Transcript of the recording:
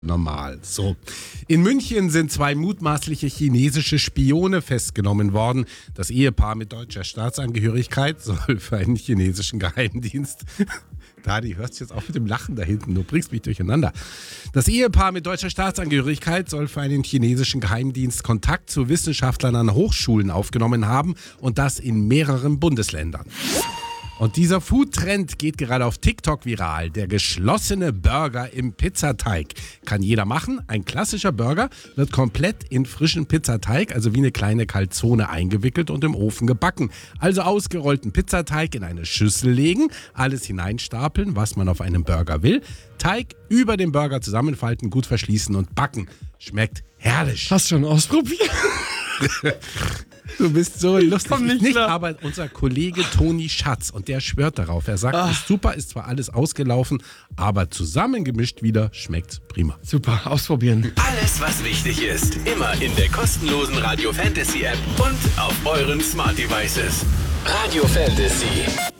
normal. So. In München sind 2 mutmaßliche chinesische Spione festgenommen worden. Das Ehepaar mit deutscher Staatsangehörigkeit soll für einen chinesischen Geheimdienst... Dadi, hörst du jetzt auf mit dem Lachen da hinten? Du bringst mich durcheinander. Das Ehepaar mit deutscher Staatsangehörigkeit soll für einen chinesischen Geheimdienst Kontakt zu Wissenschaftlern an Hochschulen aufgenommen haben und das in mehreren Bundesländern. Und dieser Foodtrend geht gerade auf TikTok viral. Der geschlossene Burger im Pizzateig. Kann jeder machen. Ein klassischer Burger wird komplett in frischen Pizzateig, also wie eine kleine Calzone, eingewickelt und im Ofen gebacken. Also ausgerollten Pizzateig in eine Schüssel legen, alles hineinstapeln, was man auf einem Burger will. Teig über den Burger zusammenfalten, gut verschließen und backen. Schmeckt herrlich. Hast schon ausprobiert? Du bist so lustig. Komm nicht klar. Aber unser Kollege Toni Schatz, und der schwört darauf. Er sagt, ist super, ist zwar alles ausgelaufen, aber zusammengemischt wieder schmeckt's prima. Super, ausprobieren. Alles, was wichtig ist, immer in der kostenlosen Radio Fantasy App und auf euren Smart Devices. Radio Fantasy.